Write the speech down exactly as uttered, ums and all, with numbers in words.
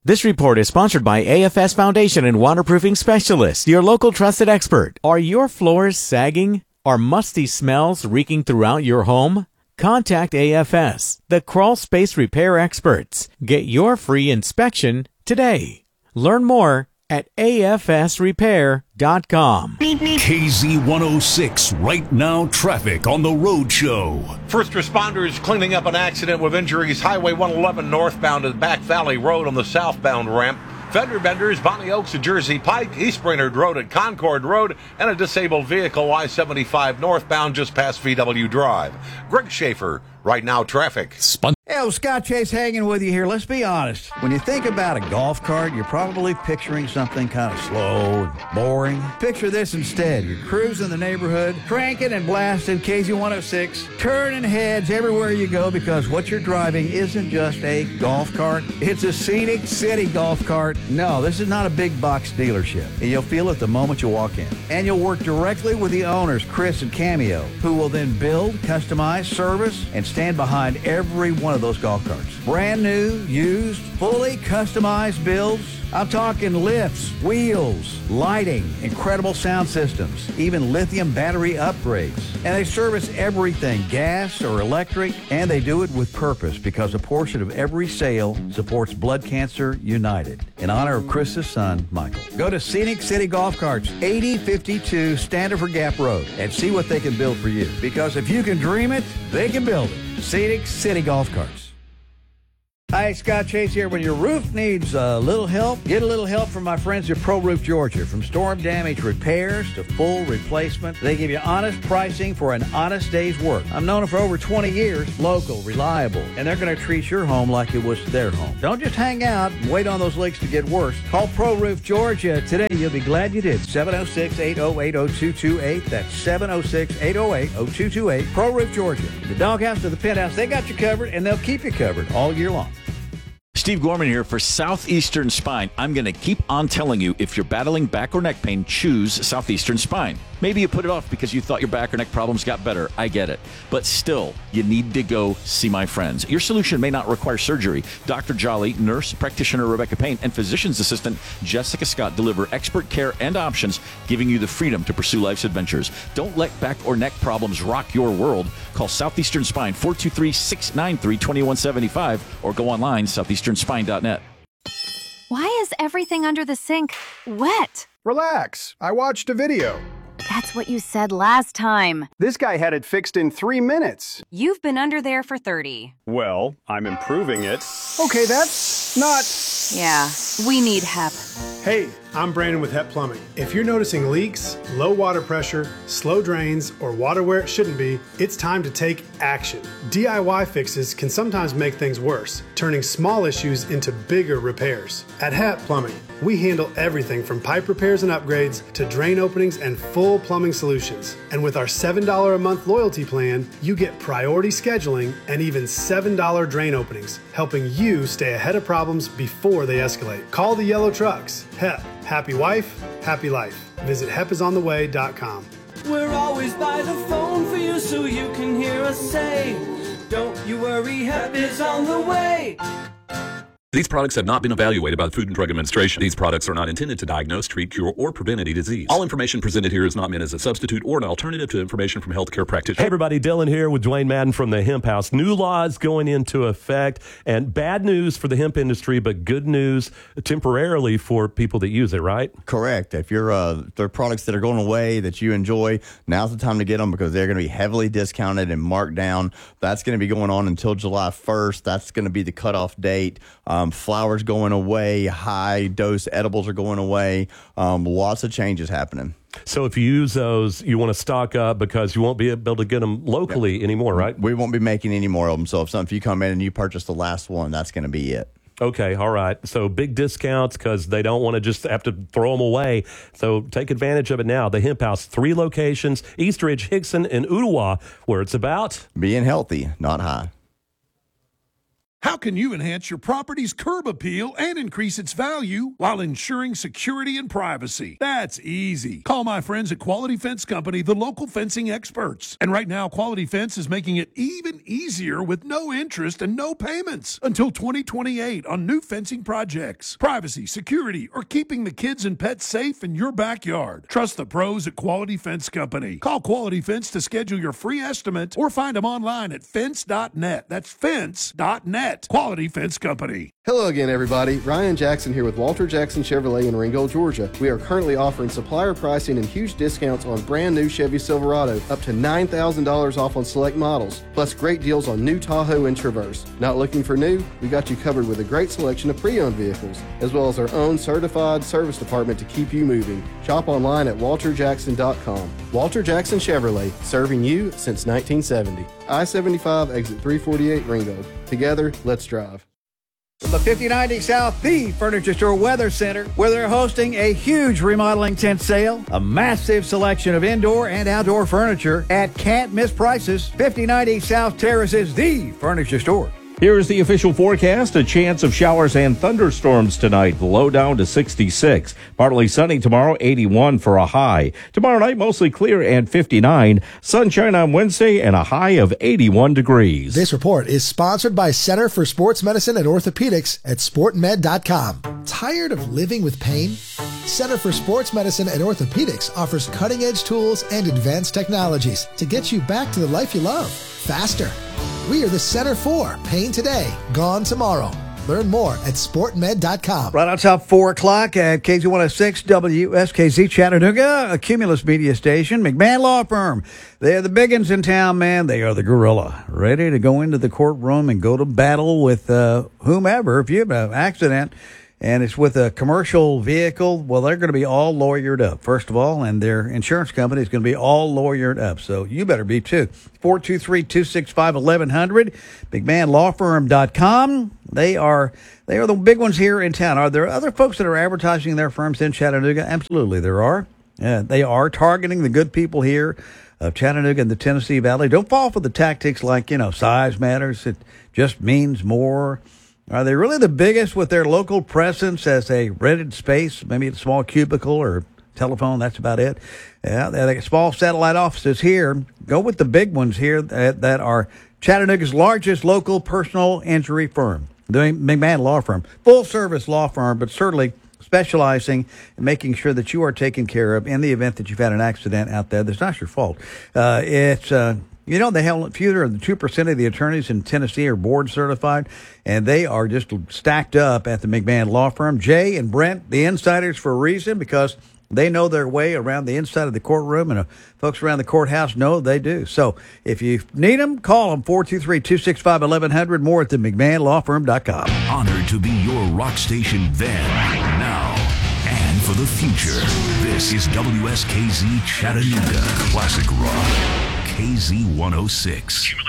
This report is sponsored by A F S Foundation and Waterproofing Specialists, your local trusted expert. Are your floors sagging? Are musty smells reeking throughout your home? Contact A F S, the crawl space repair experts. Get your free inspection today. Learn more at A F S repair dot com. K Z one oh six, right now traffic on the road show. First responders cleaning up an accident with injuries. Highway one eleven northbound at Back Valley Road on the southbound ramp. Fender benders, Bonnie Oaks and Jersey Pike, East Brainerd Road at Concord Road, and a disabled vehicle I seventy-five northbound just past V W Drive. Greg Schaefer, right now traffic. Spun- Hey, Scott Chase hanging with you here. Let's be honest. When you think about a golf cart, you're probably picturing something kind of slow and boring. Picture this instead. You're cruising the neighborhood, cranking and blasting K Z one oh six, turning heads everywhere you go because what you're driving isn't just a golf cart. It's a Scenic City golf cart. No, this is not a big box dealership. And you'll feel it the moment you walk in. And you'll work directly with the owners, Chris and Cameo, who will then build, customize, service, and stand behind every one of those golf carts. Brand new, used, fully customized builds. I'm talking lifts, wheels, lighting, incredible sound systems, even lithium battery upgrades. And they service everything, gas or electric, and they do it with purpose because a portion of every sale supports Blood Cancer United in honor of Chris's son, Michael. Go to Scenic City Golf Carts, eighty fifty-two Standifer Gap Road, and see what they can build for you. Because if you can dream it, they can build it. Scenic City Golf Carts. Hi, Scott Chase here. When your roof needs a little help, get a little help from my friends at Pro Roof Georgia. From storm damage repairs to full replacement, they give you honest pricing for an honest day's work. I've known them for over twenty years, local, reliable, and they're going to treat your home like it was their home. Don't just hang out and wait on those leaks to get worse. Call Pro Roof Georgia today. You'll be glad you did. seven oh six, eight oh eight, oh two two eight. That's seven oh six, eight oh eight, oh two two eight. Pro Roof Georgia. The doghouse to the penthouse, they got you covered, and they'll keep you covered all year long. Steve Gorman here for Southeastern Spine. I'm going to keep on telling you, if you're battling back or neck pain, choose Southeastern Spine. Maybe you put it off because you thought your back or neck problems got better. I get it. But still, you need to go see my friends. Your solution may not require surgery. Doctor Jolly, nurse practitioner Rebecca Payne, and physician's assistant Jessica Scott deliver expert care and options, giving you the freedom to pursue life's adventures. Don't let back or neck problems rock your world. Call Southeastern Spine, four two three, six nine three, two one seven five, or go online, southeastern spine dot net. Why is everything under the sink wet? Relax. I watched a video. That's what you said last time. This guy had it fixed in three minutes. You've been under there for thirty. Well, I'm improving it. Okay, that's not... Yeah, we need help. Hey, I'm Brandon with Hep Plumbing. If you're noticing leaks, low water pressure, slow drains, or water where it shouldn't be, it's time to take action. D I Y fixes can sometimes make things worse, turning small issues into bigger repairs. At Hep Plumbing, we handle everything from pipe repairs and upgrades to drain openings and full plumbing solutions. And with our seven dollars a month loyalty plan, you get priority scheduling and even seven dollars drain openings, helping you stay ahead of problems before they escalate. Call the yellow trucks. Hep. Happy wife, happy life. Visit hep is on the way dot com. We're always by the phone for you so you can hear us say, don't you worry, Hep is on the way. These products have not been evaluated by the Food and Drug Administration. These products are not intended to diagnose, treat, cure, or prevent any disease. All information presented here is not meant as a substitute or an alternative to information from healthcare practitioners. Hey everybody, Dylan here with Dwayne Madden from the Hemp House. New laws going into effect, and bad news for the hemp industry, but good news temporarily for people that use it, right? Correct. If you're uh, there are products that are going away that you enjoy, now's the time to get them because they're going to be heavily discounted and marked down. That's going to be going on until July first. That's going to be the cutoff date. Um, flowers going away, high dose edibles are going away. Um, lots of changes happening. So if you use those, you want to stock up because you won't be able to get them locally yep. anymore, right? We won't be making any more of them. So if, some, if you come in and you purchase the last one, that's going to be it. Okay, all right. So big discounts because they don't want to just have to throw them away. So take advantage of it now. The Hemp House, three locations, Eastridge, Hickson, and Ottawa, where it's about being healthy, not high. How can you enhance your property's curb appeal and increase its value while ensuring security and privacy? That's easy. Call my friends at Quality Fence Company, the local fencing experts. And right now, Quality Fence is making it even easier with no interest and no payments until twenty twenty-eight on new fencing projects. Privacy, security, or keeping the kids and pets safe in your backyard. Trust the pros at Quality Fence Company. Call Quality Fence to schedule your free estimate or find them online at fence dot net. That's fence dot net. Quality Fence Company. Hello again, everybody. Ryan Jackson here with Walter Jackson Chevrolet in Ringgold, Georgia. We are currently offering supplier pricing and huge discounts on brand new Chevy Silverado, up to nine thousand dollars off on select models, plus great deals on new Tahoe and Traverse. Not looking for new? We got you covered with a great selection of pre-owned vehicles, as well as our own certified service department to keep you moving. Shop online at walter jackson dot com. Walter Jackson Chevrolet, serving you since nineteen seventy. I seventy-five, exit three forty-eight, Ringgold. Together, let's drive. From the fifty ninety South, the Furniture Store Weather Center, where they're hosting a huge remodeling tent sale, a massive selection of indoor and outdoor furniture at can't miss prices. fifty ninety South Terrace is the Furniture Store. Here's the official forecast. A chance of showers and thunderstorms tonight. Low down to sixty-six. Partly sunny tomorrow, eighty-one for a high. Tomorrow night, mostly clear and fifty-nine. Sunshine on Wednesday and a high of eighty-one degrees. This report is sponsored by Center for Sports Medicine and Orthopedics at sport med dot com. Tired of living with pain? Center for Sports Medicine and Orthopedics offers cutting-edge tools and advanced technologies to get you back to the life you love faster. We are the Center for Pain Today, Gone Tomorrow. Learn more at sport med dot com. Right on top, four o'clock at K Z one oh six W S K Z Chattanooga, a Cumulus media station. McMahon Law Firm. They are the big uns in town, man. They are the gorilla. Ready to go into the courtroom and go to battle with uh, whomever. If you have an accident and it's with a commercial vehicle, well, they're going to be all lawyered up, first of all, and their insurance company is going to be all lawyered up. So you better be, too. four two three, two six five, eleven hundred, McMahon Law Firm dot com. They are they are the big ones here in town. Are there other folks that are advertising their firms in Chattanooga? Absolutely, there are. Uh, they are targeting the good people here of Chattanooga and the Tennessee Valley. Don't fall for the tactics like, you know, size matters. It just means more. Are they really the biggest with their local presence as a rented space, maybe a small cubicle or telephone? That's about it. Yeah, they got small satellite offices here. Go with the big ones here that, that are Chattanooga's largest local personal injury firm, the McMahon Law Firm. Full-service law firm, but certainly specializing in making sure that you are taken care of in the event that you've had an accident out there that's not your fault. Uh, it's... Uh, You know, they have fewer than two percent of the attorneys in Tennessee are board certified, and they are just stacked up at the McMahon Law Firm. Jay and Brent, the insiders for a reason, because they know their way around the inside of the courtroom, and uh, folks around the courthouse know they do. So if you need them, call them, four two three, two six five, eleven hundred, more at the McMahon Law Firm dot com. Honored to be your rock station then, now, and for the future. This is W S K Z Chattanooga Classic Rock. K Z one oh six.